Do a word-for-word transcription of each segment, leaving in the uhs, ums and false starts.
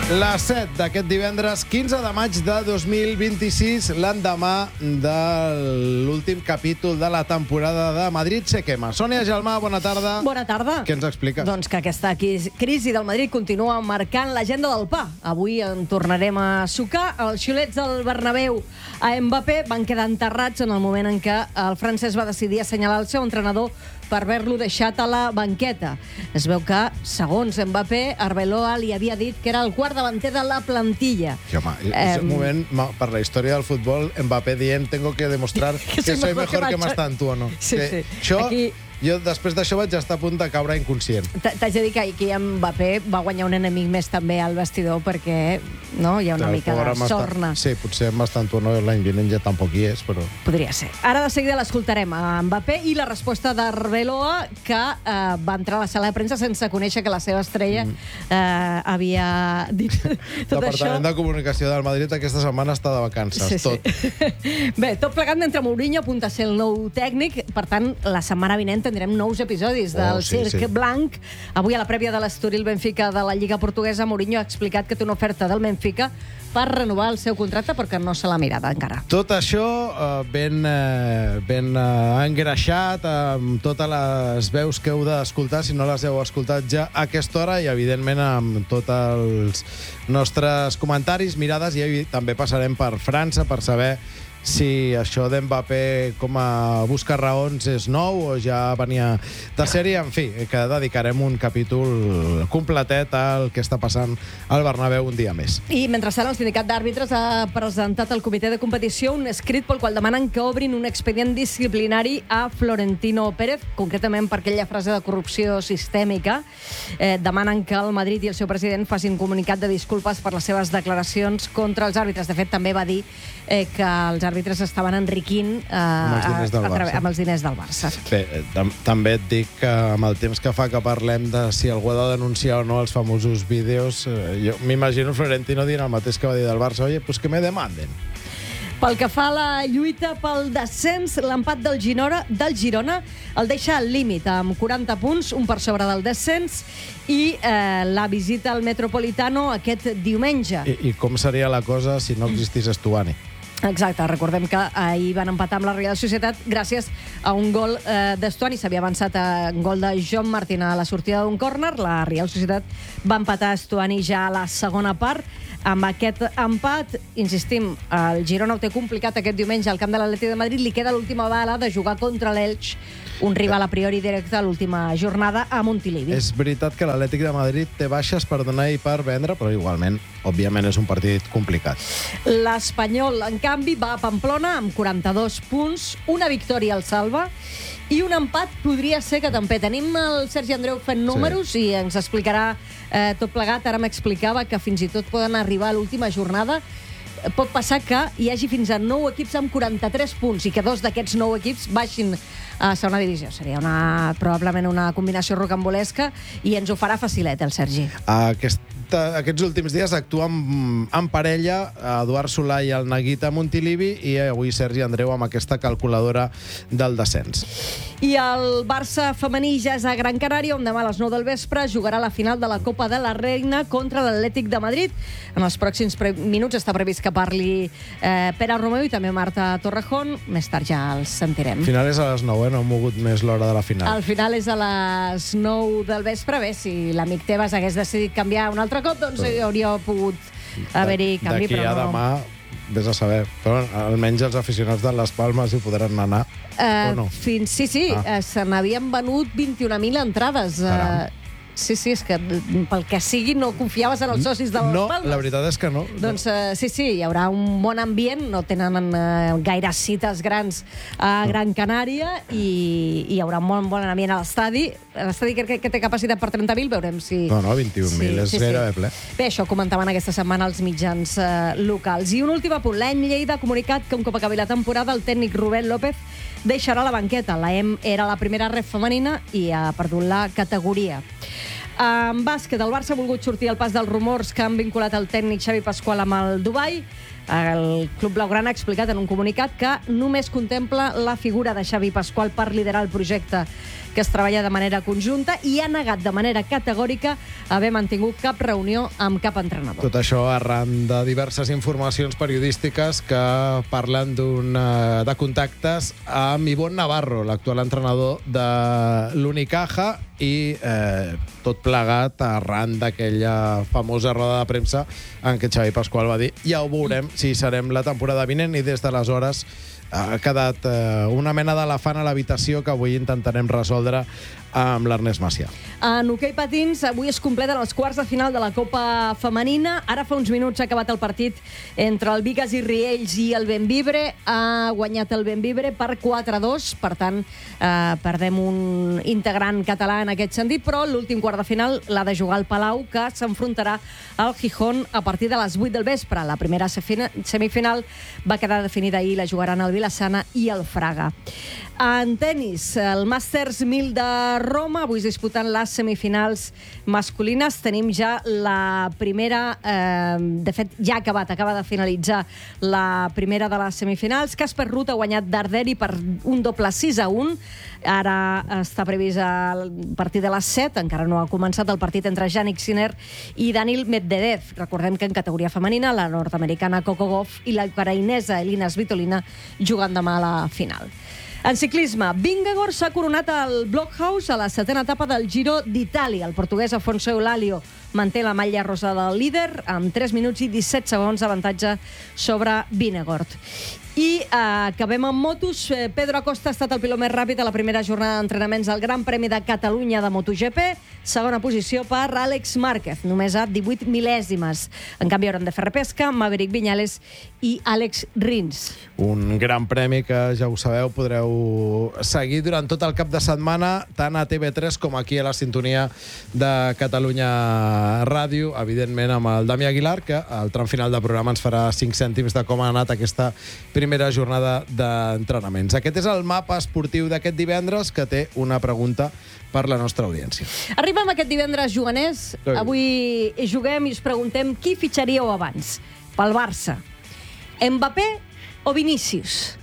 Les set d'aquest divendres quinze de maig de dos mil vint-i-sis, l'endemà de l'últim capítol de la temporada de Madrid se quema. Sònia Gelmà, bona tarda. Bona tarda. Què ens expliques? Doncs que aquesta crisi del Madrid continua marcant l'agenda del pa. Avui en tornarem a sucar. Els xiulets del Bernabéu a Mbappé van quedar enterrats en el moment en què el francès va decidir assenyalar el seu entrenador per haver-lo deixat a la banqueta. Es veu que, segons Mbappé, Arbeloa li havia dit que era el quart davanter de la plantilla. Sí, home, és un moment, per la història del futbol, Mbappé dient tengo que demostrar que, que soy mejor que, que más tanto, no? Sí, que sí. Això... Aquí... Jo, després d'això, vaig estar a punt de caure inconscient. T'haig de dir que aquí Mbappé va guanyar un enemic més també al vestidor perquè no, hi ha una el mica de sorna. Sí, potser amb bastant no, l'any vinent ja tampoc hi és, però... Podria ser. Ara de seguida l'escoltarem a Mbappé i la resposta d'Arbeloa, que eh, va entrar a la sala de premsa sense conèixer que la seva estrella mm. eh, havia dit tot això. Departament de Comunicació del Madrid aquesta setmana està de vacances, sí, tot. Sí. Bé, tot plegat mentre Mourinho apunta a ser el nou tècnic. Per tant, la setmana vinent tindrem nous episodis del oh, sí, Circ sí. Blanc. Avui, a la prèvia de l'Estoril Benfica de la Lliga Portuguesa, Mourinho ha explicat que té una oferta del Benfica per renovar el seu contracte perquè no se l'ha mirada encara. Tot això eh, ben, eh, ben eh, engreixat, amb totes les veus que heu d'escoltar, si no les heu escoltat ja a aquesta hora, i evidentment amb tots els nostres comentaris, mirades, i també passarem per França per saber si això d'Mbappé com a buscar raons és nou o ja venia de sèrie. En fi, que dedicarem un capítol completet al que està passant al Bernabéu un dia més. I mentrestant, el sindicat d'àrbitres ha presentat al comitè de competició un escrit pel qual demanen que obrin un expedient disciplinari a Florentino Pérez, concretament per aquella frase de corrupció sistèmica. Eh, demanen que el Madrid i el seu president facin comunicat de disculpes per les seves declaracions contra els àrbitres. De fet, també va dir eh, que els àrbitres àrbitres estaven enriquint eh, amb, els diners del a, a, Barça. amb els diners del Barça. Bé, tam també et dic que amb el temps que fa que parlem de si algú ha de denunciar o no els famosos vídeos, eh, jo m'imagino Florentino dient el mateix que va dir del Barça, oye, pues que me demanden. Pel que fa a la lluita pel descens, l'empat del Girona, del Girona el deixa al límit, amb quaranta punts, un per sobre del descens, i eh, la visita al Metropolitano aquest diumenge. I, I com seria la cosa si no existís Estuani? Exacte, recordem que ahir van empatar amb la Real Societat gràcies a un gol eh, d'Estuani. S'havia avançat a un gol de John Martin a la sortida d'un córner. La Real Societat va empatar Estuani ja a la segona part. Amb aquest empat, insistim, el Girona ho té complicat aquest diumenge al camp de l'Atlètic de Madrid. Li queda l'última bala de jugar contra l'Elx, un rival a priori directe a l'última jornada a Montilivi. És veritat que l'Atlètic de Madrid té baixes per donar i per vendre, però igualment, òbviament, és un partit complicat. L'Espanyol, en canvi, va a Pamplona amb quaranta-dos punts, una victòria al salva, i un empat podria ser que també. Tenim el Sergi Andreu fent números sí. i ens explicarà eh, tot plegat. Ara m'explicava que fins i tot poden arribar a l'última jornada. Pot passar que hi hagi fins a nou equips amb quaranta-tres punts i que dos d'aquests nou equips baixin a segona divisió. Seria una, probablement una combinació rocambolesca i ens ho farà facilet, el Sergi. Aquesta, aquests últims dies actua en, en parella Eduard Solà i el Neguita Montilivi, i avui Sergi Andreu amb aquesta calculadora del descens. I el Barça femení ja és a Gran Canària, on demà a les nou del vespre jugarà la final de la Copa de la Reina contra l'Atlètic de Madrid. En els pròxims pre minuts està previst que parli eh, Pere Romeu i també Marta Torrejón. Més tard ja els sentirem. Final és a les nou, eh? No hem mogut més l'hora de la final. El final és a les nou del vespre. Bé, si l'amic Tebas hagués decidit canviar un altre cop, doncs hi hauria pogut haver-hi canvi, però no. D'aquí a demà, vés a saber. Però almenys els aficionats de Les Palmes hi podran anar, uh, o no? Fins, sí, sí. Ah. Se n'havien venut vint-i-una mil entrades. Uh, Sí, sí, és que pel que sigui no confiaves en els socis de les no, Palmes. No, la veritat és que no. Doncs uh, sí, sí, hi haurà un bon ambient, no tenen uh, gaire cites grans a Gran Canària i, i hi haurà un bon, bon ambient a l'estadi. L'estadi crec que, que té capacitat per trenta mil, veurem si... No, no, vint-i-un mil, sí, és sí, gairebé sí. ple. Bé, això comentaven aquesta setmana els mitjans uh, locals. I un últim apunt, l'E M Lleida ha comunicat que un cop acabi la temporada el tècnic Rubén López deixarà la banqueta. La E M era la primera ref femenina i ha perdut la categoria. En bàsquet, el Barça ha volgut sortir al pas dels rumors que han vinculat el tècnic Xavi Pasqual amb el Dubai. El club blaugrana ha explicat en un comunicat que només contempla la figura de Xavi Pasqual per liderar el projecte que es treballa de manera conjunta i ha negat de manera categòrica haver mantingut cap reunió amb cap entrenador. Tot això arran de diverses informacions periodístiques que parlen d'un, de contactes amb Ivonne Navarro, l'actual entrenador de l'Unicaja, i eh, tot plegat arran d'aquella famosa roda de premsa en què Xavi Pasqual va dir ja ho veurem si serem la temporada vinent, i des d'aleshores ha quedat eh, una mena d'elefant a l'habitació que avui intentarem resoldre amb l'Ernest Macià. En hoquei patins, avui es completen els quarts de final de la Copa Femenina. Ara fa uns minuts ha acabat el partit entre el Bigues i Riells i el Bembibre. Ha guanyat el Bembibre per quatre a dos, per tant, eh, perdem un integrant català en aquest sentit, però l'últim quart de final l'ha de jugar el Palau, que s'enfrontarà al Gijón a partir de les vuit del vespre. La primera semifinal va quedar definida ahir, la jugaran el Vilassana i el Fraga. En tenis, el Masters mil de Roma, avui es disputen les semifinals masculines. Tenim ja la primera, eh, de fet, ja ha acabat, acaba de finalitzar la primera de les semifinals. Casper Ruud ha guanyat Darderi per un doble sis a un. Ara està previst el partit de les set, encara no ha començat el partit entre Jannik Sinner i Daniil Medvedev. Recordem que en categoria femenina, la nord-americana Coco Gauff i la ucraïnesa Elina Svitolina juguen demà a la final. En ciclisme, Vingegaard s'ha coronat al Blockhouse a la setena etapa del Giro d'Itàlia. El portuguès Afonso Eulàlio manté la malla rosa del líder amb tres minuts i disset segons d'avantatge sobre Vingegaard. I eh, acabem amb motos. Pedro Acosta ha estat el pilot més ràpid a la primera jornada d'entrenaments al Gran Premi de Catalunya de MotoGP. Segona posició per Àlex Márquez, només a divuit mil·lèsimes. En canvi, hauran de fer repesca Maverick Viñales i Àlex Rins. Un gran premi que, ja ho sabeu, podreu seguir durant tot el cap de setmana, tant a T V tres com aquí a la sintonia de Catalunya Ràdio, evidentment amb el Dami Aguilar, que al tram final del programa ens farà cinc cèntims de com ha anat aquesta primera jornada d'entrenaments. Aquest és el mapa esportiu d'aquest divendres, que té una pregunta per la nostra audiència. Arribem aquest divendres juganès. Avui juguem i us preguntem qui fitxaríeu abans pel Barça, Mbappé o Vinícius?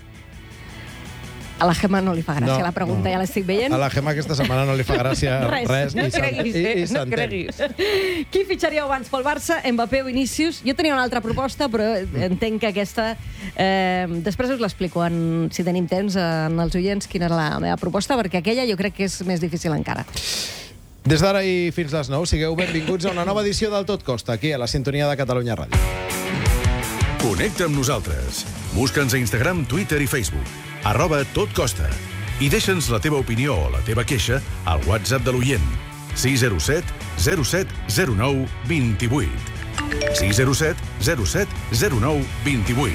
A la Gemma no li fa gràcia, no, la pregunta, no. Ja l'estic veient. A la Gemma aquesta setmana no li fa gràcia res. res no creguis, eh? I, i no creguis. Qui fitxaríeu abans pel Barça, Mbappé o Vinícius? Jo tenia una altra proposta, però entenc que aquesta... Eh, després us l'explico, en, si tenim temps, en els oients, quina era la meva proposta, perquè aquella jo crec que és més difícil encara. Des d'ara i fins les nou, sigueu benvinguts a una nova edició del Tot Costa, aquí a la sintonia de Catalunya Ràdio. Connecta amb nosaltres. Busca'ns a Instagram, Twitter i Facebook. arroba Tot Costa. I deixa'ns la teva opinió o la teva queixa al WhatsApp de l'oient. sis zero set zero set zero nou dos vuit. sis zero set zero set zero nou dos vuit.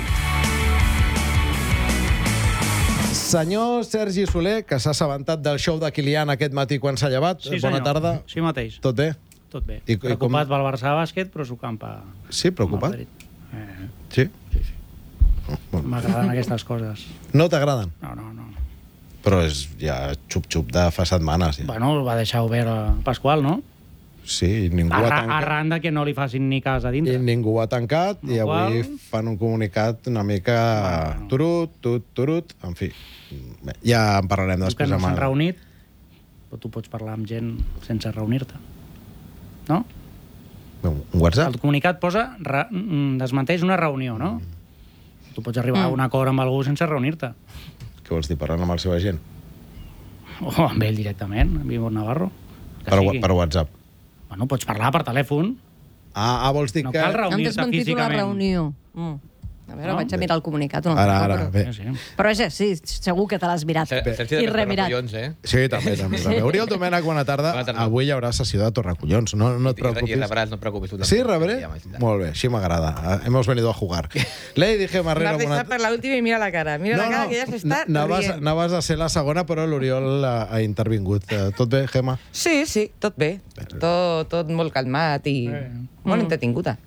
Senyor Sergi Soler, que s'ha assabentat del show de Kilian aquest matí quan s'ha llevat. Sí, Bona senyor. tarda. Sí, mateix. Tot bé? Tot bé. I, preocupat i com... pel Barça bàsquet, però s'ho campa... Sí, preocupat? Eh, sí? Sí, sí. Oh, m'agraden aquestes coses. No t'agraden? No, no, no. Però és ja xup-xup de fa setmanes. Ja. Bueno, va deixar obert a Pasqual, no? Sí, i ningú Arra, ha tancat. Arran de que no li facin ni cas a dintre. I ningú ha tancat, No i avui qual... fan un comunicat una mica Bueno. turut, tut, turut, en fi. Bé, ja en parlarem Diu després. que no amb s'han el- reunit, però tu pots parlar amb gent sense reunir-te. No? Un WhatsApp? El comunicat posa... Re, mm, desmenteix una reunió, no? Tu pots arribar Mm. a un acord amb algú sense reunir-te. Què vols dir, parlant amb el seu agent? O amb ell directament, amb Ivonne Navarro. Que Per, sigui. per WhatsApp. Bueno, pots parlar per telèfon. Ah, ah vols dir No que... cal Han reunir-te desmentit una físicament. reunió. Mm. A veure, No? vaig a mirar el comunicat una Ara, altra ara, cop, bé. Sí, sí. Però vaja, sí, segur que te l'has mirat. Sergi I de remirat. Torracollons, eh? Sí, també, també. també. Oriol Domènech, bona tarda. Bona tarda. Avui hi haurà sessió de Torracollons, no, no et I, preocupis. I rebràs, no et preocupis. Tu Sí, també. rebré? Ja, ja, Molt bé, així m'agrada. Hemos venido a jugar. Lady Gemma Me Herrera, has dejado per la última i mira la cara. Mira la cara que ja s'està anaves, rient. anaves a ser la segona, però l'Oriol ha, ha intervingut. Eh, Tot bé, Gemma? Sí, sí, tot bé. Tot, tot molt calmat i Eh. molt entretinguda.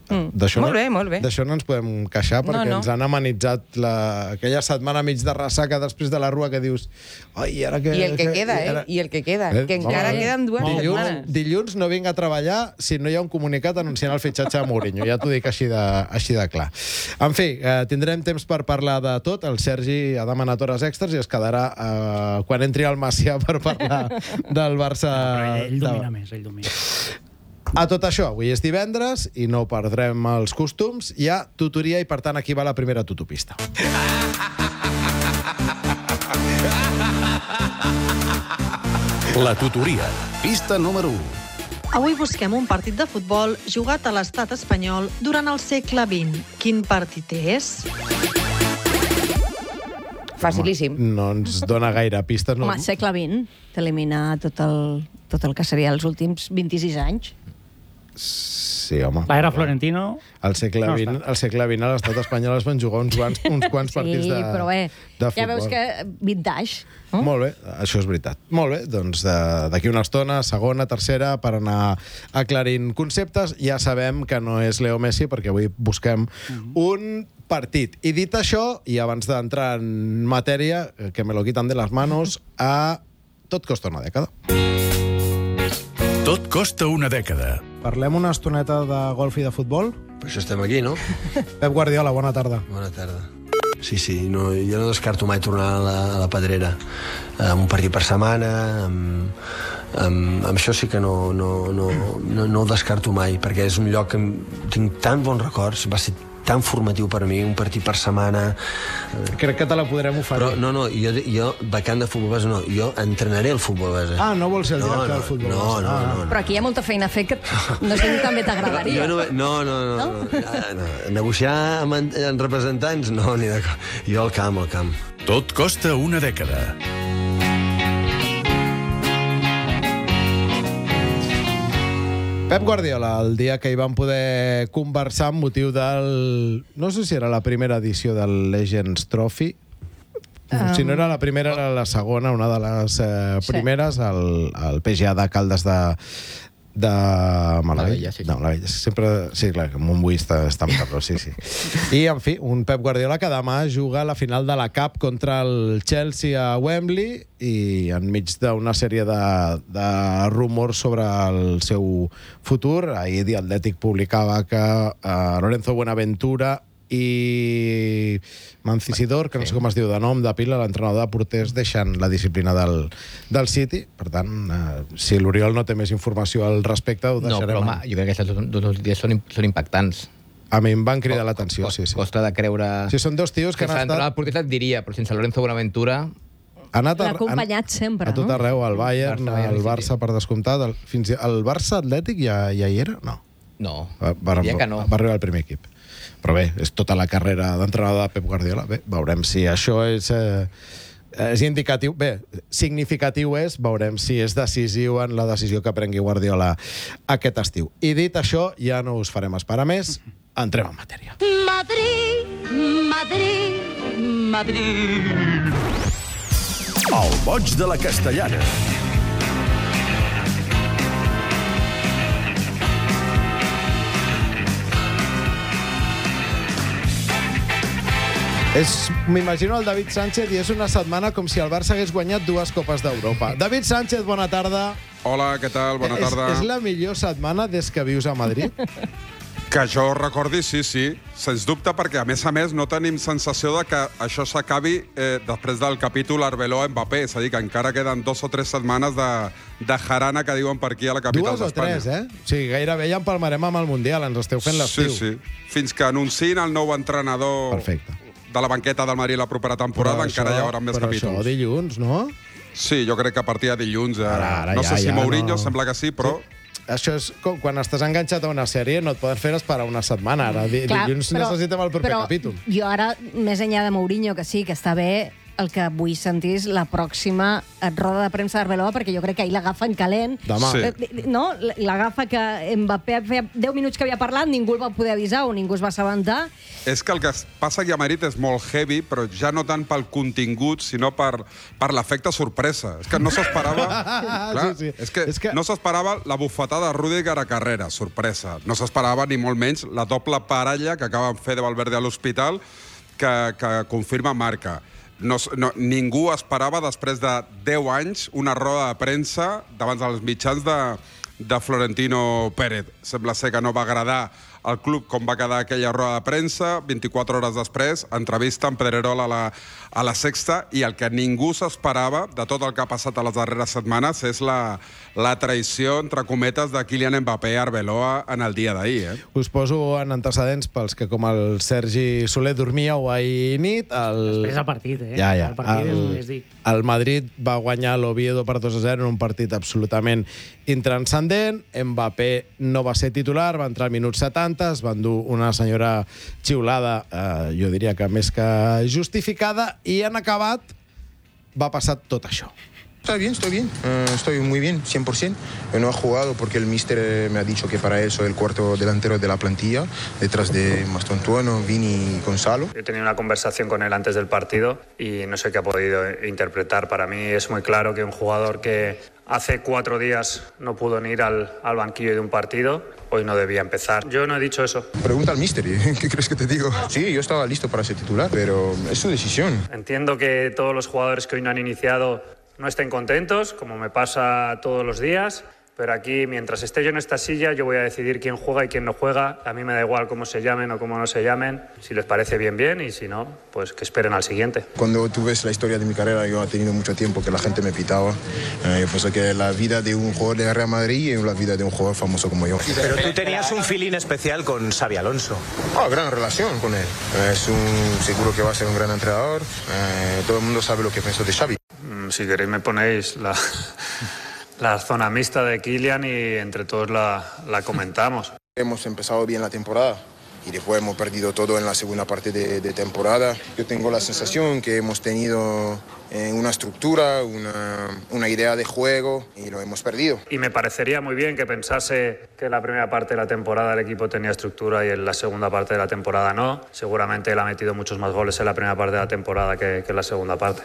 Mm. D'això Molt no, bé, molt bé. D'això no ens podem queixar, perquè No, no. ens han amenitzat la, aquella setmana mig de ressaca després de la rua que dius... Ai, ara que, I el que queda, eh? ara... I el que queda, Eh, que encara home, queden dues dilluns, setmanes. dilluns no vinc a treballar si no hi ha un comunicat anunciant el fitxatge de Mourinho. Ja t'ho dic així de, així de clar. En fi, eh, tindrem temps per parlar de tot. El Sergi ha demanat hores extres i es quedarà eh, quan entri el Macià per parlar del Barça. Però ell domina de... més, ell domina. A tot això, avui és divendres i no perdrem els costums. Hi ha tutoria i, per tant, aquí va la primera tutopista. La tutoria. Pista número u. Avui busquem un partit de futbol jugat a l'estat espanyol durant el segle vint. Quin partit és? Facilíssim. No ens dona gaire pistes. No? Home, segle vint, t'elimina tot el, tot el que seria els últims vint-i-sis anys. Sí, home. L'era Florentino... Al segle No vint, està. al segle vint a l'estat espanyol es van jugar uns quants, uns quants partits Sí, de, però bé, de ja futbol. veus que vintage. No? Molt bé, això és veritat. Molt bé, doncs de- d'aquí una estona, segona, tercera, per anar aclarint conceptes. Ja sabem que no és Leo Messi, perquè avui busquem un partit. I dit això, i abans d'entrar en matèria, eh, que me lo quitan de las manos, a Tot costa una dècada. Tot costa una dècada. Parlem una estoneta de golf i de futbol? Per això estem aquí, no? Pep Guardiola, bona tarda. Bona tarda. Sí, sí, no, jo no descarto mai tornar a la, a la pedrera. Amb un partit per setmana, amb, amb, amb això sí que no, no, no, no, no ho descarto mai, perquè és un lloc que em- tinc tan bons records, va ser tan formatiu per mi, un partit per setmana. Crec que te la podrem oferir. Però no, no, jo, jo vacant de futbol base no, jo entrenaré el futbol base. Ah, no vols ser el No, director no, del futbol? no, base. no, Ah, no, no. Però aquí hi ha molta feina a fer que no sé si també t'agradaria. Jo no, no, no, no, no, no, no. Negociar amb, en- amb representants, no, ni de... Jo al camp, al camp. Tot costa una dècada. Pep Guardiola, el dia que hi vam poder conversar amb motiu del... No sé si era la primera edició del Legends Trophy. Um, si no era la primera, era la segona, una de les eh, Sí. primeres, el, el P G A de Caldes de, de Malavella. Malavella, sí, sí. No, Malavella. Sempre... Sí, clar, que Montbui està, està amb Carlos, sí, sí. I, en fi, un Pep Guardiola que demà juga a la final de la Cup contra el Chelsea a Wembley i enmig d'una sèrie de, de rumors sobre el seu futur. Ahir The Athletic publicava que uh, Lorenzo Buenaventura i Mancisidor, que no sé com es diu de nom, de pila, l'entrenador de porters, deixen la disciplina del, del City. Per tant, eh, si l'Oriol no té més informació al respecte, ho No, deixarem. però home, jo crec que aquestes dos notícies són, són impactants. A mi em van cridar l'atenció, Cos- sí, sí. Costa de creure... Sí, són dos tios que Sense han l'entrenador estat... del porter et diria, però sense Lorenzo Bonaventura... Han anat L'ha acompanyat sempre, a tot no? arreu, al Bayern, Barça, Bayern al i Barça, City. per descomptat. El, fins i, el Barça Atlètic ja, ja hi era? No. No, Va, va, diria que no. va arribar al primer equip. Però bé, és tota la carrera d'entrenador de Pep Guardiola. Bé, veurem si això és... Eh, és indicatiu, bé, significatiu és, veurem si és decisiu en la decisió que prengui Guardiola aquest estiu. I dit això, ja no us farem esperar més, entrem en matèria. Madrid, Madrid, Madrid. El boig de la Castellana. És, m'imagino el David Sánchez i és una setmana com si el Barça hagués guanyat dues Copes d'Europa. David Sánchez, bona tarda. Hola, què tal? Bona tarda. És, és la millor setmana des que vius a Madrid? Que jo recordi, sí, sí, sens dubte, perquè a més a més no tenim sensació de que això s'acabi eh, després del capítol Arbeloa-Mbappé, és a dir, que encara queden dos o tres setmanes de, de jarana que diuen per aquí a la capital Dues o d'Espanya. tres, eh? O sigui, gairebé ja empalmarem amb el Mundial, ens esteu fent Sí, l'estiu. sí. Fins que anunciïn el nou entrenador Perfecte. de la banqueta del Madrid la propera temporada, encara hi haurà més però capítols. això dilluns, no? Sí, jo crec que a partir de dilluns... Eh, Ara, ara no ja, sé si ja, Mourinho, no. sembla que sí, però... Això és com quan estàs enganxat a una sèrie, no et poden fer esperar una setmana. Ara, di Clar, dilluns però- necessitem el proper però capítol. Jo ara, més enllà de Mourinho, que sí, que està bé, el que vull sentir és la pròxima roda de premsa d'Arbeloa, perquè jo crec que ahir l'agafa en calent. Demà. Sí. No? L'agafa que Mbappé feia deu minuts que havia parlat, ningú el va poder avisar o ningú es va assabentar. És que el que passa aquí a Madrid és molt heavy, però ja no tant pel contingut, sinó per, per l'efecte sorpresa. És que no s'esperava... Clar, sí, sí. És que, és que no s'esperava la bufetada de Rüdiger a Carrera, sorpresa. No s'esperava ni molt menys la doble parella que acaben fer de Valverde a l'hospital, que, que confirma Marca. No, no, ningú esperava, després de deu anys, una roda de premsa davant dels mitjans de, de Florentino Pérez. Sembla ser que no va agradar al club com va quedar aquella roda de premsa. vint-i-quatre hores després, entrevista amb Pedrerol a la, a la Sexta, i el que ningú s'esperava de tot el que ha passat a les darreres setmanes és la, la traïció, entre cometes, de Kylian Mbappé a Arbeloa en el dia d'ahir. Eh? Us poso en antecedents pels que, com el Sergi Soler, dormíeu ahir nit. El... Després del partit, eh? Ja, ja. El partit el, és dir. el Madrid va guanyar l'Oviedo per dos a zero en un partit absolutament intranscendent. Mbappé no va ser titular, va entrar al minut setanta, es va endur una senyora xiulada, eh, jo diria que més que justificada, i en acabat va passar tot això. Está bien, estoy bien, uh, estoy muy bien, cien por ciento. No he jugado porque el míster me ha dicho que para él soy el cuarto delantero de la plantilla, detrás de Mastontuono, Vini y Gonzalo. He tenido una conversación con él antes del partido y no sé qué ha podido interpretar. Para mí es muy claro que un jugador que hace cuatro días no pudo ni ir al, al banquillo de un partido, hoy no debía empezar. Yo no he dicho eso. Pregunta al míster, ¿qué crees que te digo? Sí, yo estaba listo para ser titular, pero es su decisión. Entiendo que todos los jugadores que hoy no han iniciado no estén contentos, como me pasa todos los días, pero aquí, mientras esté yo en esta silla, yo voy a decidir quién juega y quién no juega. A mí me da igual cómo se llamen o cómo no se llamen. Si les parece bien, bien, y si no, pues que esperen al siguiente. Cuando tú ves la historia de mi carrera, yo he tenido mucho tiempo que la gente me pitaba. Eh, yo pienso que la vida de un jugador de Real Madrid es la vida de un jugador famoso como yo. Pero tú tenías un feeling especial con Xabi Alonso. Ah, oh, gran relación con él. Es un, seguro que va a ser un gran entrenador. Eh, todo el mundo sabe lo que pienso de Xabi. Si queréis me ponéis la, la zona mixta de Kylian y entre todos la, la comentamos. Hemos empezado bien la temporada y después hemos perdido todo en la segunda parte de, de temporada. Yo tengo la sensación que hemos tenido eh, una estructura, una, una idea de juego y lo hemos perdido. Y me parecería muy bien que pensase que en la primera parte de la temporada el equipo tenía estructura y en la segunda parte de la temporada no. Seguramente él ha metido muchos más goles en la primera parte de la temporada que, que en la segunda parte.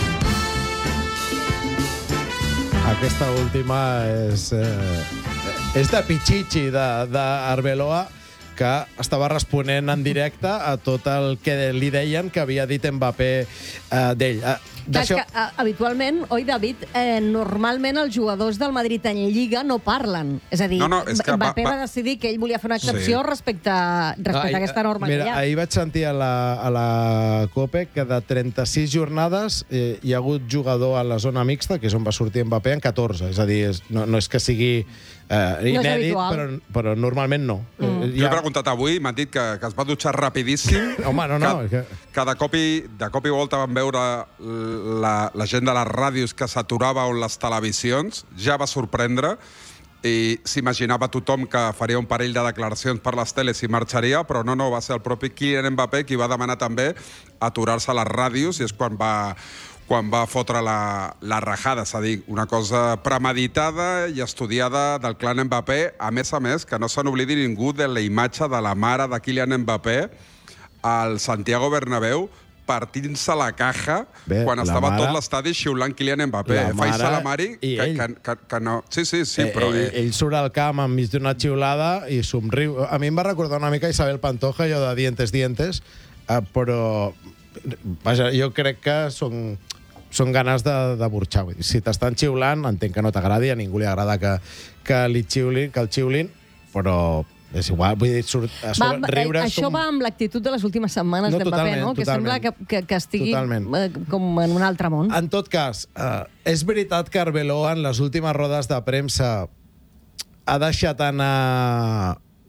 Aquesta última és, eh, és de Pichichi, d'Arbeloa, que estava responent en directe a tot el que li deien que havia dit Mbappé eh, d'ell. Eh, Clar, que, uh, habitualment, oi, David, eh, normalment els jugadors del Madrid en Lliga no parlen. És a dir, no, no, és que Mbappé va, va, va decidir que ell volia fer una excepció sí. respecte, respecte no, a aquesta norma mira, que hi ha. Ahir vaig sentir a la, a la COPE que de trenta-sis jornades eh, hi ha hagut jugador a la zona mixta, que és on va sortir Mbappé, en catorze. És a dir, és, no, no és que sigui eh, inèdit, no però, però normalment no. Mm. Jo he preguntat avui, m'han dit que, que es va dutxar rapidíssim. Home, no, no. Que, que de, cop i, de cop i volta van veure la, la gent de les ràdios que s'aturava on les televisions, ja va sorprendre, i s'imaginava tothom que faria un parell de declaracions per les teles i marxaria, però no, no, va ser el propi Kylian Mbappé qui va demanar també aturar-se a les ràdios, i és quan va, quan va fotre la, la rajada, és a dir, una cosa premeditada i estudiada del clan Mbappé. A més a més, que no se n'oblidi ningú de la imatge de la mare de Kylian Mbappé al Santiago Bernabéu, partint-se la caja Bé, quan estava mare, tot l'estadi xiulant Kylian Mbappé. Fai Salamari, que, que, que, que no... Sí, sí, sí, eh, però... Ell, ell surt al camp enmig d'una xiulada i somriu. A mi em va recordar una mica Isabel Pantoja, allò de dientes, dientes, eh, però... Vaja, jo crec que són, són ganes de, de burxar. Si t'estan xiulant, entenc que no t'agradi, a ningú li agrada que, que, li xiulin, que el xiulin, però... És igual, vull dir, surt, a sobre, va, riure... Això com... va amb l'actitud de les últimes setmanes no, de Mbappé, no? Que sembla que, que, que estigui totalment. Com en un altre món. En tot cas, eh, és veritat que Arbeloa en les últimes rodes de premsa ha deixat anar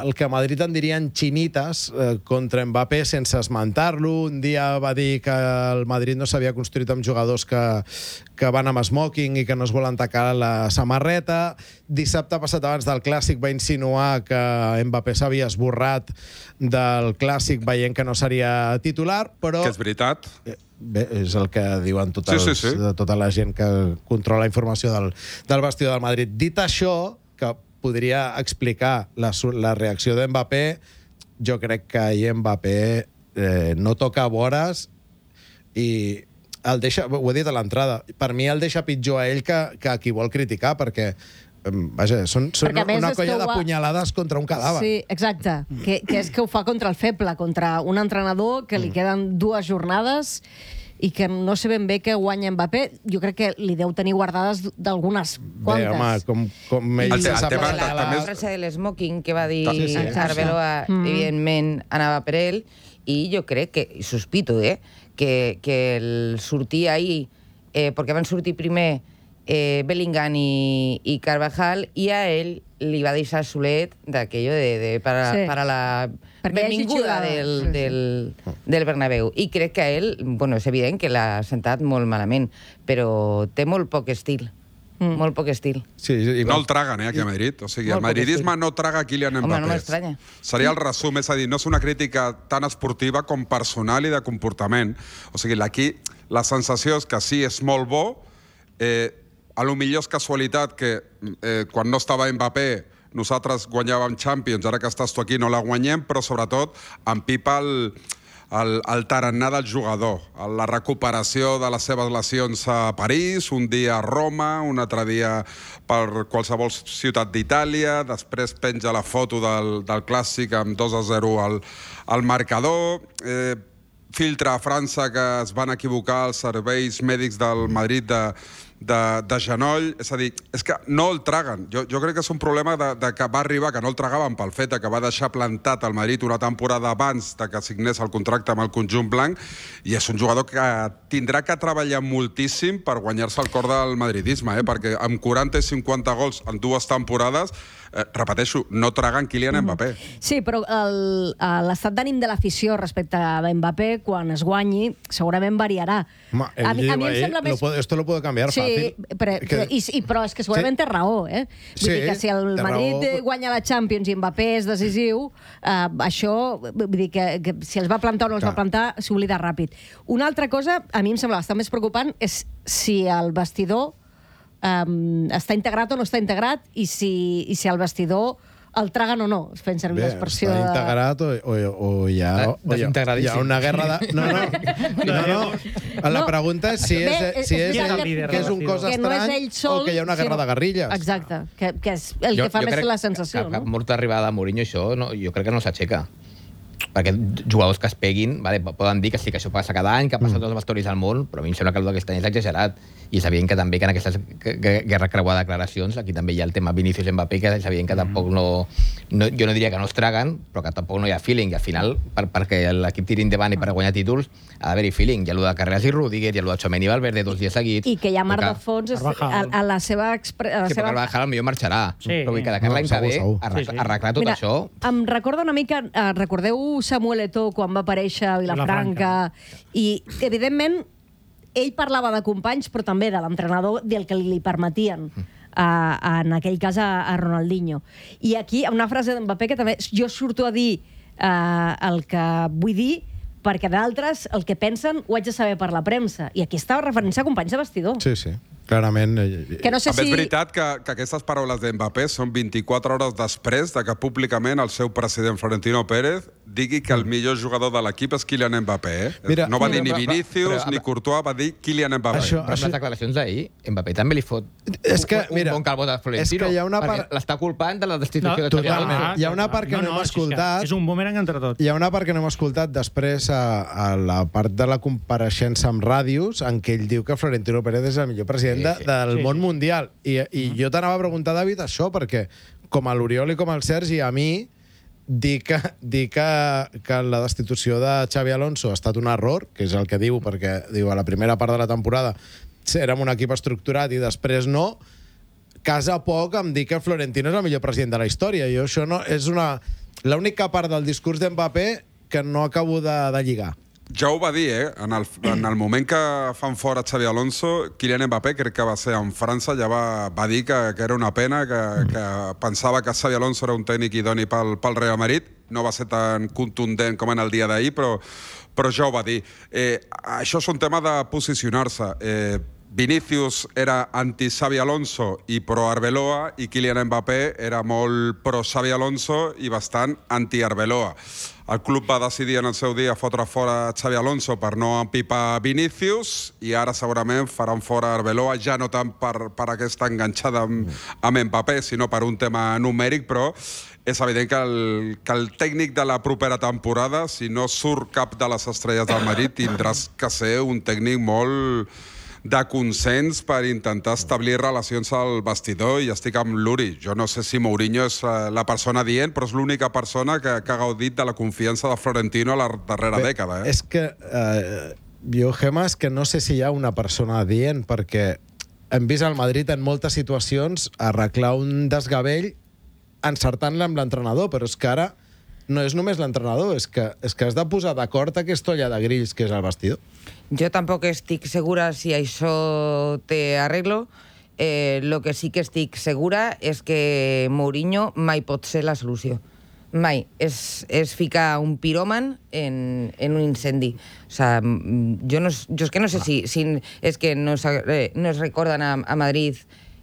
el que a Madrid en dirien xinites eh, contra Mbappé sense esmentar-lo. Un dia va dir que el Madrid no s'havia construït amb jugadors que, que van amb smoking i que no es volen tacar la samarreta. Dissabte passat, abans del Clàssic, va insinuar que Mbappé s'havia esborrat del Clàssic veient que no seria titular, però... Que és veritat. Bé, és el que diuen tots els, sí, sí, sí. tota la gent que controla la informació del, del vestidor del Madrid. Dit això, que podria explicar la, la reacció d'Mbappé, jo crec que ahir Mbappé eh, no toca vores i el deixa, ho he dit a l'entrada, per mi el deixa pitjor a ell que, que a qui vol criticar, perquè vaja, són, són una colla de punyalades contra un cadàver. Sí, exacte. Que, que és que ho fa contra el feble, contra un entrenador que li queden dues jornades i que no sé ben bé què guanya Mbappé. Jo crec que li deu tenir guardades d'algunes quantes. Bé, home, com, com ell el, sap... el tema, la, la frase de l'esmoking que va dir sí, sí. Arbeloa, mm. evidentment, anava per ell, i jo crec que, sospito, eh, que, que el sortir ahir, eh, perquè van sortir primer eh, Bellingham i, i Carvajal, i a ell li va deixar Solet d'aquello de, de, para, sí. para la perquè benvinguda del, sí, sí. Del, del Bernabéu. I crec que a ell, bueno, és evident que l'ha sentat molt malament, però té molt poc estil. Mm. Molt poc estil. Sí, i no el traguen, eh, aquí a Madrid. O sigui, el madridisme no traga Kylian Mbappé. Home, no m'estranya. Seria el resum, és a dir, no és una crítica tan esportiva com personal i de comportament. O sigui, aquí la sensació és que sí, és molt bo, eh, a lo millor és casualitat que eh, quan no estava Mbappé nosaltres guanyàvem Champions, ara que estàs tu aquí no la guanyem, però sobretot empipa el, el, el tarannà del jugador, la recuperació de les seves lesions a París, un dia a Roma, un altre dia per qualsevol ciutat d'Itàlia, després penja la foto del, del Clàssic amb dos a zero al, al marcador, eh, filtra a França que es van equivocar els serveis mèdics del Madrid de De, de genoll, és a dir, és que no el traguen. Jo, jo crec que és un problema de, de que va arribar, que no el tragaven pel fet que va deixar plantat el Madrid una temporada abans de que signés el contracte amb el conjunt blanc, i és un jugador que tindrà que treballar moltíssim per guanyar-se el cor del madridisme, eh? Perquè amb quaranta i cinquanta gols en dues temporades, eh, repeteixo, no traguen Kylian Mbappé. Sí, però l'estat d'ànim de l'afició respecte a Mbappé, quan es guanyi, segurament variarà. Ma, a, mi, a mi em sembla més... Lo puedo, esto lo puedo cambiar sí, fácil. Però, que... i, i, però és que segurament sí. té raó, eh? Vull sí, dir que si el Madrid raó... guanya la Champions i Mbappé és decisiu, eh, això, vull dir que, que si els va plantar o no els Clar. va plantar, s'oblida ràpid. Una altra cosa, a mi em sembla bastant més preocupant, és si el vestidor um, està integrat o no està integrat i si, i si el vestidor el traguen o no, fent servir l'expressió... Està integrat o, o, o, hi ha, o hi, ha, hi ha una guerra de... No, no, no, no. La pregunta és si és, Bé, si és, és, que, que és un cos estrany no o que hi ha una guerra sí, de guerrilles. Exacte, que, que és el jo, que fa més la sensació. Que, no? que mort d'arribada de Mourinho, això, no, jo crec que no s'aixeca. Perquè jugadors que es peguin, vale, poden dir que sí, que això passa cada any, que ha passat mm. tots els històries al món, però a mi em sembla que el d'aquest any és exagerat. I sabien que també que en aquestes guerra creuada de declaracions, aquí també hi ha el tema Vinícius Mbappé, que sabien que mm. tampoc no, no... Jo no diria que no es traguen, però que tampoc no hi ha feeling. I al final, per, perquè l'equip tiri endavant i per guanyar títols, ha d'haver-hi feeling. Hi ha allò de Carreras i Rodríguez, hi ha allò de Tchouaméni i Valverde dos dies seguits... I que hi ha mar de fons a, a la seva... Expre... A la sí, seva... però Carvajal potser marxarà. Sí. Però vull que de cara no, l'any que ve, arreglar, sí, sí. arreglar tot Mira, això... Em recorda una mica... Eh, recordeu Samuel Eto'o quan va aparèixer a Vilafranca? I, evidentment, ell parlava de companys, però també de l'entrenador del que li permetien, a, a, en aquell cas a, a Ronaldinho. I aquí, una frase d'Mbappé que també jo surto a dir eh, el que vull dir, perquè d'altres el que pensen ho haig de saber per la premsa. I aquí estava referint-se a companys de vestidor. Sí, sí. Clarament... Que no sé També si... és veritat que, que aquestes paraules d'Mbappé són vint-i-quatre hores després de que públicament el seu president Florentino Pérez digui que el millor jugador de l'equip és Kylian Mbappé. Eh? Mira, no va dir ni Vinícius però, però, ni Courtois, va dir Kylian Mbappé. Això, però això... les declaracions d'ahir, Mbappé també li fot és que, un, mira, un bon calbot a Florentino. És que hi ha una part... L'està culpant de la destitució no, de Xavi Alonso. Hi ha una part que no, no, no hem escoltat... És, és un boomerang entre tots. Hi ha una part que no hem escoltat després a, a la part de la compareixença amb ràdios en què ell diu que Florentino Pérez és el millor president sí, sí. del sí, món sí. mundial. I, i mm. jo t'anava a preguntar, David, això, perquè com a l'Oriol i com al Sergi, a mi dir que, dir que, que la destitució de Xavi Alonso ha estat un error, que és el que diu, perquè diu a la primera part de la temporada érem un equip estructurat i després no, casa poc em dir que Florentino és el millor president de la història. Jo això no... És una... l'única part del discurs d'Mbappé que no acabo de, de lligar. Ja ho va dir, eh? En el, en el moment que fan fora Xavi Alonso, Kylian Mbappé, crec que va ser en França, ja va, va dir que, que era una pena, que, que pensava que Xavi Alonso era un tècnic idoni pel, pel Real Madrid. No va ser tan contundent com en el dia d'ahir, però, però ja ho va dir. Eh, això és un tema de posicionar-se. Eh, Vinícius era anti-Xavi Alonso i pro-Arbeloa, i Kylian Mbappé era molt pro-Xavi Alonso i bastant anti-Arbeloa. El club va decidir en el seu dia fotre fora Xavi Alonso per no empipar Vinícius, i ara segurament faran fora Arbeloa, ja no tant per, per aquesta enganxada amb, amb Mbappé, sinó per un tema numèric, però és evident que el, que el tècnic de la propera temporada, si no surt cap de les estrelles del Madrid, tindràs que ser un tècnic molt de consens per intentar establir relacions al vestidor, i estic amb l'Uri. Jo no sé si Mourinho és la persona dient, però és l'única persona que, que ha gaudit de la confiança de Florentino a la darrera Bé, dècada. Eh? És que eh, jo, Gemma, és que no sé si hi ha una persona dient, perquè hem vist al Madrid en moltes situacions arreglar un desgavell encertant-la amb l'entrenador, però és que ara no és només l'entrenador, és que, és que has de posar d'acord aquesta olla de grills que és el vestidor. Jo tampoc estic segura si això té arreglo. Eh, lo que sí que estic segura és que Mourinho mai pot ser la solució. Mai. És, és ficar un piròman en, en un incendi. O sea, jo, no, jo és que no sé si, si és que no es, eh, no es recorden a, a Madrid...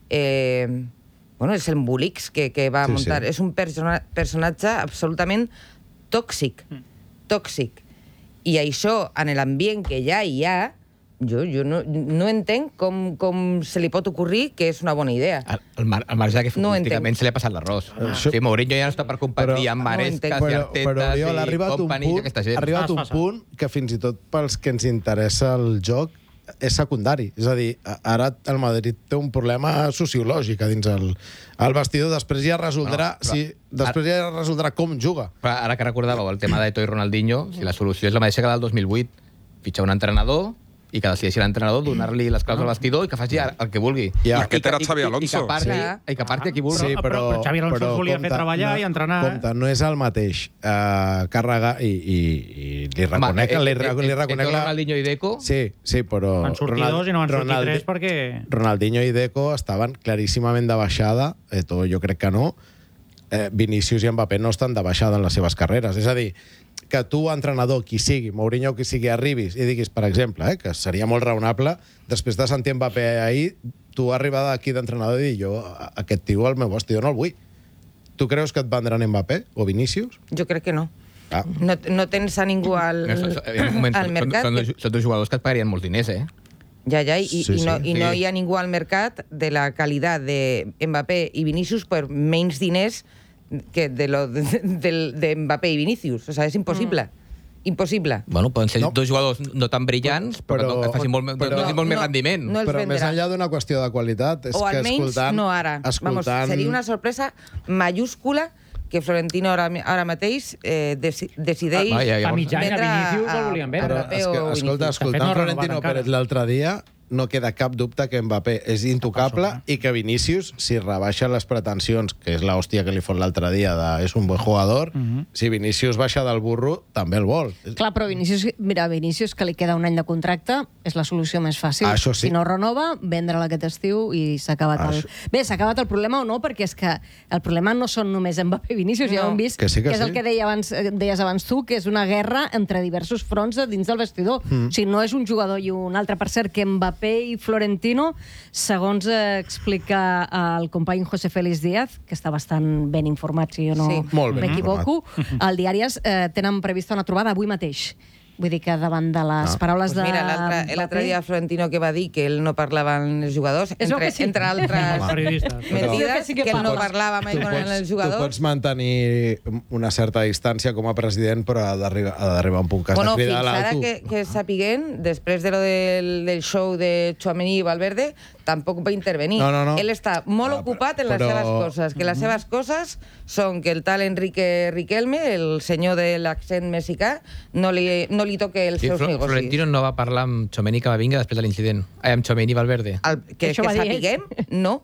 Eh, bueno, és el Bulix que, que va sí, muntar. Sí. És un persona, personatge absolutament tòxic. Mm. Tòxic. I això, en l'ambient que ja hi ha, jo, jo no, no entenc com, com se li pot ocurrir que és una bona idea. El, mar, el marge que futbolísticament no se li ha passat l'arròs. Ah. O sigui, Mourinho ja no està per competir amb Marescas no i Artetas i companyis d'aquesta gent. Ha arribat un punt que fins i tot pels que ens interessa el joc és secundari. És a dir, ara el Madrid té un problema sociològic a dins el, el vestidor. Després ja resoldrà, no, si, després ja resoldrà com juga. Però ara que recordàveu el tema d'Eto'o i Ronaldinho, si la solució és la mateixa que la del dos mil vuit, fitxar un entrenador i que decideixi l'entrenador, donar-li les claus al vestidor i que faci el que vulgui. Ja. I aquest era Xavi Alonso. I que parti, sí. i que parti a qui vulgui. Sí, però, però Xavi Alonso però, volia compte, fer treballar no, i entrenar. Compte, no és el mateix uh, càrrega i, i, i li reconec... Home, li, li, li reconec la... Ronaldinho i Deco... Sí, sí, però... Van sortir Ronald, dos i no van sortir Ronald, tres perquè... Ronaldinho i Deco estaven claríssimament de baixada, Eto'o jo crec que no, eh, Vinícius i Mbappé no estan de baixada en les seves carreres. És a dir, que tu, entrenador, qui sigui, Mourinho o qui sigui, arribis i diguis, per exemple, eh, que seria molt raonable, després de sentir Mbappé ahir, tu arribar d'aquí d'entrenador i dir, jo, aquest tio, el meu vestidor, no el vull. Tu creus que et vendran Mbappé o Vinícius? Jo crec que no. Ah. No, no tens a ningú al, moment, al mercat. Són, són, són dos jugadors que et pagarien molts diners, eh? Ja, ja, i, sí, i, no, sí. i no hi ha ningú al mercat de la qualitat de Mbappé i Vinícius per menys diners que de, lo, de, de, de Mbappé i Vinícius. O sea, és impossible. Mm. Impossible. Bueno, poden ser no. dos jugadors no tan brillants, però, però que facin molt, però, no, molt no, més rendiment. No però més enllà d'una qüestió de qualitat, és o que almenys escoltant... no ara. Escoltant... Vamos, seria una sorpresa mayúscula que Florentino ara, ara mateix eh, deci, decideix... Ah, ja, ja, a mitjà any a Vinícius el volien vendre. Però, es que, escolta, escoltant no Florentino Pérez l'altre dia, no queda cap dubte que Mbappé és intocable i que Vinícius, si rebaixa les pretensions, que és l'hòstia que li fot l'altre dia de és un bon jugador, uh -huh. si Vinícius baixa del burro, també el vol. Clar, però Vinícius, mira, Vinícius, que li queda un any de contracte, és la solució més fàcil. Ah, sí. Si no renova, vendre-la aquest estiu i s'ha acabat ah, el... Bé, s'ha acabat el problema o no, perquè és que el problema no són només Mbappé i Vinícius, no. Ja ho hem vist, que, sí, que, que és sí. el que deia abans, deies abans tu, que és una guerra entre diversos fronts dins del vestidor. Mm. O sigui, no és un jugador i un altre. Per cert, que Mbappé i Florentino, segons eh, explica el company José Félix Díaz, que està bastant ben informat, si jo no sí. m'equivoco, al Diàries eh, tenen prevista una trobada avui mateix. Vull dir que davant de les no. paraules pues mira, de... l'altre dia Florentino que va dir que ell no parlava amb els jugadors, entre, sí. entre altres mentides, que, que ell no parlava mai amb els jugadors. Tu pots mantenir una certa distància com a president, però ha d'arribar a un punt que has bueno, de cridar a l'alto. Bueno, fins ara que, que sapiguem, després de lo del, del show de Tchouaméni i Valverde, tampoc va intervenir. No, no, no. Ell està molt no, ocupat en les però... seves coses, que les seves coses són que el tal Enrique Riquelme, el senyor de l'accent mexicà, no li, no li toque els sí, seus negocis. Florentino no va parlar amb Tchouaméni Camavinga després de l'incident. Ai, amb Tchouaméni Valverde. El, que, que, que sapiguem, no.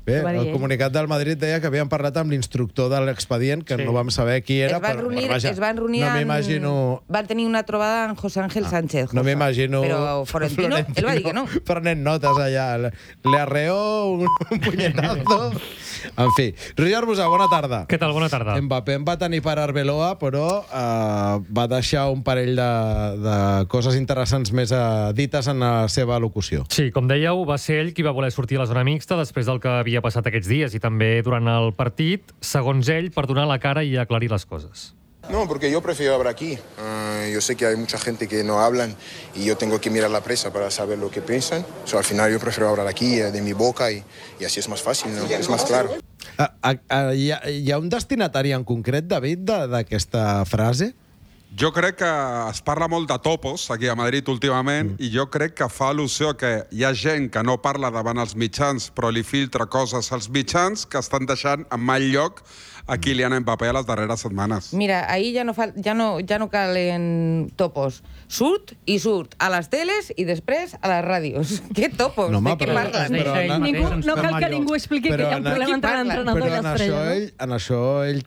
Bé, el comunicat del Madrid deia que havien parlat amb l'instructor de l'expedient, que no vam saber qui era. Es van reunir, es van reunir no m'imagino... Van tenir una trobada amb José Ángel Sánchez. No m'imagino... Però Florentino, ell va dir que no. Prenent notes allà. Le arreó un, un punyetazo. En fi. Roger Arbusà, bona tarda. Què tal? Bona tarda. Mbappé en va tenir per Arbeloa, però eh, va deixar un parell de, de coses interessants més eh, dites en la seva locució. Sí, com dèieu, va ser ell qui va voler sortir a la zona mixta després del que havia passat aquests dies i també durant el partit, segons ell, per donar la cara i aclarir les coses. No, porque yo prefiero hablar aquí. Uh, yo sé que hay mucha gente que no hablan y yo tengo que mirar la prensa para saber lo que piensan. So, al final yo prefiero hablar aquí, uh, de mi boca, y, y así es más fácil, ¿no? Es más claro. Uh, uh, uh, hi, ha, hi ha un destinatari en concret, David, d'aquesta frase? Jo crec que es parla molt de topos aquí a Madrid últimament mm. i jo crec que fa al·lusió que hi ha gent que no parla davant els mitjans però li filtra coses als mitjans que estan deixant en mal lloc a Kylian Mbappé a les darreres setmanes. Mira, ahí ja no, fa, ja no, ja no calen topos. Surt i surt a les teles i després a les ràdios. Què topos? No, home, de què però, parlen? però, però, Ningú, no cal que ningú expliqui que hi ha un problema entre l'entrenador i l'estrella. Però ell, en això ell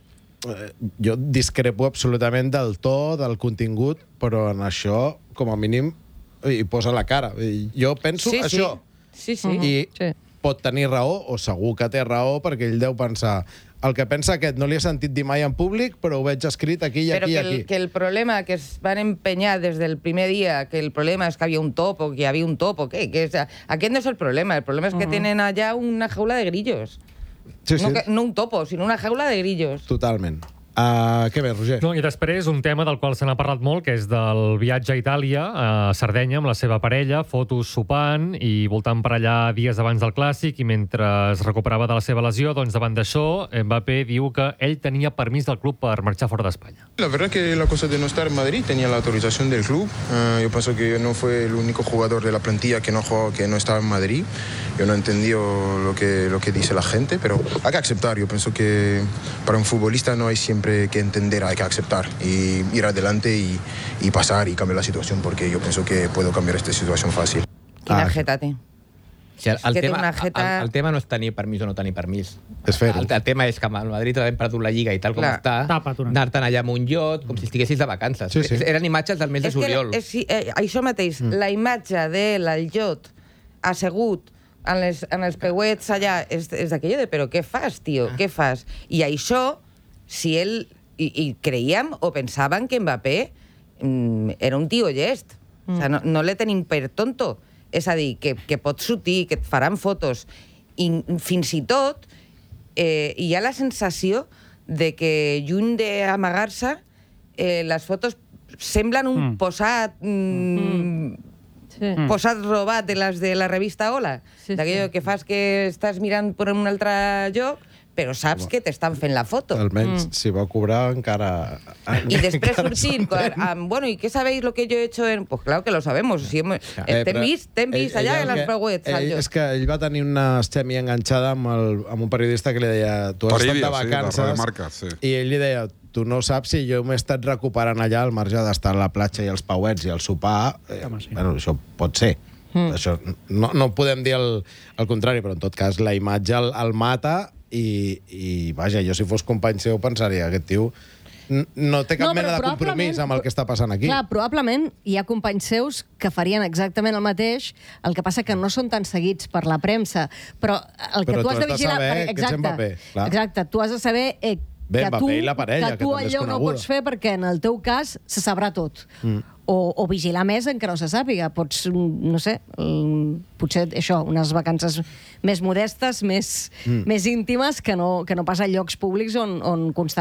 jo discrepo absolutament del to, del contingut, però en això, com a mínim, hi posa la cara. Jo penso sí, això. Sí, sí. I sí. pot tenir raó, o segur que té raó, perquè ell deu pensar el que pensa aquest no li he sentit dir mai en públic, però ho veig escrit aquí i però aquí i aquí. aquí. Però que el problema que es van empenyar des del primer dia, que el problema és que havia un topo, que hi havia un topo, què? Que és, aquest no és el problema, el problema és que uh -huh. tenen allà una jaula de grillos. Sí, sí. No, que, no un topo, sinó una jaula de grillos. Totalment. Uh, què més, Roger? No, I després, un tema del qual se n'ha parlat molt, que és del viatge a Itàlia, a Sardenya, amb la seva parella, fotos sopant i voltant per allà dies abans del Clàssic, i mentre es recuperava de la seva lesió, doncs davant d'això, Mbappé diu que ell tenia permís del club per marxar fora d'Espanya. La verdad que la cosa de no estar en Madrid tenía la autorización del club. Uh, yo pienso que no fue el único jugador de la plantilla que no jugó, que no estaba en Madrid. Yo no he entendido lo que, lo que dice la gente, pero hay que aceptar. Yo pienso que para un futbolista no hay siempre que entender, hay que aceptar y ir adelante y, y pasar y cambiar la situación, porque yo pienso que puedo cambiar esta situación fàcil. Quina jeta té. Sí, el, el, que tema, una jeta... el, el tema no és tenir permís o no tenir permís. És fer-ho. El, el tema és que el Madrid havent perdut la Lliga i tal com Clar. està, anar-te'n allà amb un iot, com si estiguessis de vacances. Sí, sí. Eren imatges del mes de és juliol. Que, és, eh, això mateix, mm. la imatge de l'Aljot assegut en, les, en els peuets allà, és, és d'aquello de però què fas, tio, què fas? I això, si ell... I, i creiem o pensaven que Mbappé mm, era un tio llest. Mm. O sea, no, no le tenim per tonto. És a dir, que, que pot sortir, que et faran fotos. I fins i tot eh, hi ha la sensació de que, lluny d'amagar-se, eh, les fotos semblen un mm. posat... Mm, sí. Posat robat de les de la revista Hola. Sí, d'aquello sí. que fas que estàs mirant per un altre lloc, però saps que t'estan fent la foto. Almenys, mm. si va cobrar, encara... I després sortint, amb, bueno, ¿y qué sabéis lo que yo he hecho? En... Pues claro que lo sabemos. Si hem... eh, T'hem vist, t'hem vist allà en les preuets. És que ell va tenir una semi enganxada amb, el, amb un periodista que li deia tu has estat de vacances, sí, Marca, sí. I ell li deia, tu no saps si jo m'he estat recuperant allà al marge d'estar a la platja i els pauets i el sopar. Eh, sí. Bueno, això pot ser. Mm. Això, no, no podem dir el, el contrari, però en tot cas la imatge el, el mata. I, i vaja, jo si fos company seu pensaria aquest tio no té cap no, mena de compromís amb el que està passant aquí. Clar, probablement hi ha companys seus que farien exactament el mateix, el que passa que no són tan seguits per la premsa, però el que però tu has de vigilar... Saber per, exacte, que ets Mbappé, clar. Exacte, tu has de saber eh, Bé, que tu, la parella, que tu que allò no ho pots fer perquè en el teu cas se sabrà tot. Mm. O, o vigilar més en que no se sàpiga. Pots, no sé, potser això, unes vacances més modestes, més, mm. més íntimes, que no, que no pas a llocs públics on, on constantment